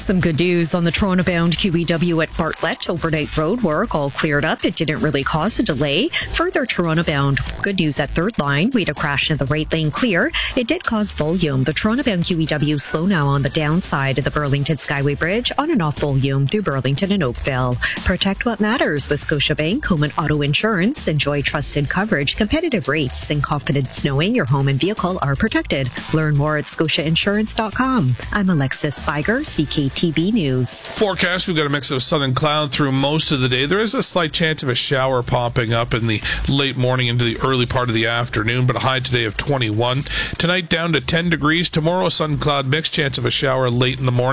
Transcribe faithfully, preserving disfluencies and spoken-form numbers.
Some good news on the Toronto-bound Q E W at Bartlett. Overnight road work all cleared up. It didn't really cause a delay. Further Toronto-bound, good news at Third Line. We had a crash in the right lane clear. It did cause volume. The Toronto-bound Q E W slow now on the downside of the Burlington Skyway Bridge, on and off volume through Burlington and Oakville. Protect what matters with Scotiabank Home and Auto Insurance. Enjoy trusted coverage, competitive rates, and confidence knowing your home and vehicle are protected. Learn more at scotia insurance dot com. I'm Alexis Spiger, C K T B News. Forecast, we've got a mix of sun and cloud through most of the day. There is a slight chance of a shower popping up in the late morning into the early part of the afternoon, but a high today of twenty-one. Tonight down to ten degrees. Tomorrow, sun cloud mix, chance of a shower late in the morning.